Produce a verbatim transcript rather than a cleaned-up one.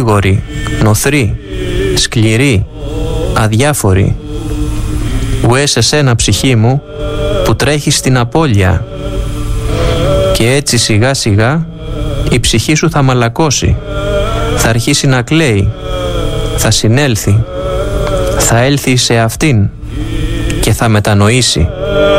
γρήγορη, νοθρή, σκληρή, αδιάφορη. Ουέ σε σένα ψυχή μου που τρέχεις στην απώλεια. Και έτσι σιγά σιγά η ψυχή σου θα μαλακώσει, θα αρχίσει να κλαίει, θα συνέλθει, θα έλθει σε αυτήν και θα μετανοήσει.